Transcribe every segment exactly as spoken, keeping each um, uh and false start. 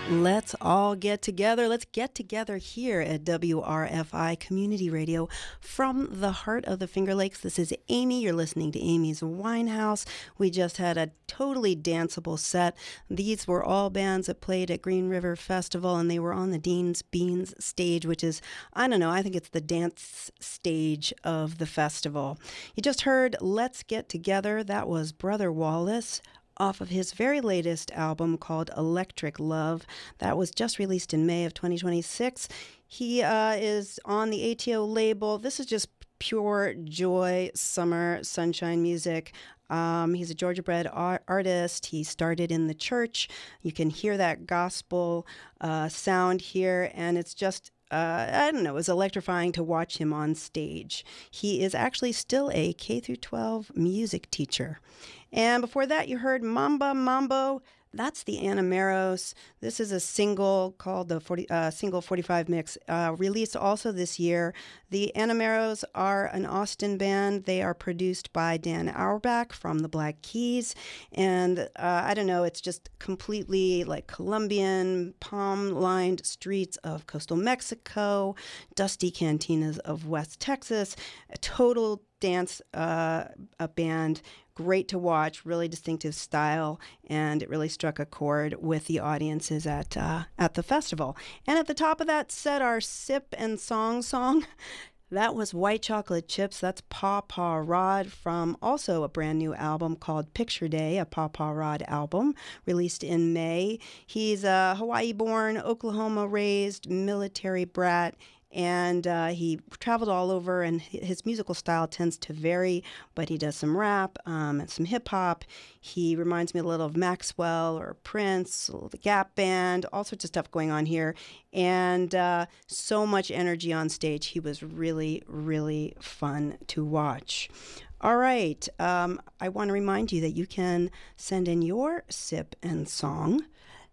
Let's all get together. Let's get together here at W R F I Community Radio from the heart of the Finger Lakes. This is Amy. You're listening to Amy's Winehouse. We just had a totally danceable set. These were all bands that played at Green River Festival, and they were on the Dean's Beans stage, which is, I don't know, I think it's the dance stage of the festival. You just heard Let's Get Together. That was Brother Wallace, off of his very latest album called Electric Love. That was just released in May of twenty twenty-six. He uh, is on the A T O label. This is just pure joy, summer, sunshine music. Um, he's a Georgia-bred art- artist. He started in the church. You can hear that gospel uh, sound here, and it's just Uh, I don't know, it was electrifying to watch him on stage. He is actually still a K through twelve music teacher. And before that, you heard Mamba Mambo. That's the Anameros. This is a single called the forty, uh, single forty-five mix, uh, released also this year. The Anameros are an Austin band. They are produced by Dan Auerbach from the Black Keys. And uh, I don't know, it's just completely like Colombian, palm-lined streets of coastal Mexico, dusty cantinas of West Texas, a total dance uh, a band. Great to watch, really distinctive style, and it really struck a chord with the audiences at uh, at the festival. And at the top of that set, our Sip and Song song, that was White Chocolate Chips. That's Paw Paw Rod from also a brand new album called Picture Day, a Paw Paw Rod album released in May. He's a Hawaii-born, Oklahoma-raised military brat, and uh, he traveled all over, and his musical style tends to vary, but he does some rap um, and some hip-hop. He reminds me a little of Maxwell or Prince, the Gap Band, all sorts of stuff going on here, and uh, so much energy on stage. He was really, really fun to watch. All right, um, I want to remind you that you can send in your Sip and Song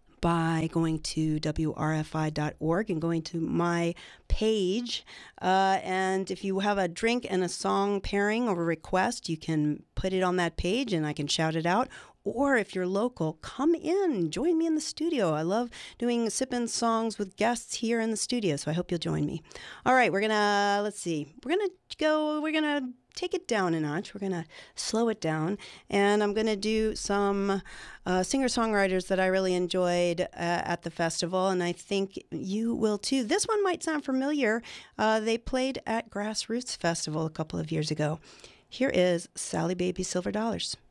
by going to W R F I dot org and going to my page. Uh, and if you have a drink and a song pairing or a request, you can put it on that page and I can shout it out. Or if you're local, come in, join me in the studio. I love doing sip-in songs with guests here in the studio, so I hope you'll join me. All right, we're gonna, let's see, we're gonna go, we're gonna take it down a notch. We're going to slow it down, and I'm going to do some uh, singer-songwriters that I really enjoyed uh, at the festival, and I think you will too. This one might sound familiar. Uh, they played at Grassroots Festival a couple of years ago. Here is Sally Baby Silver Dollars.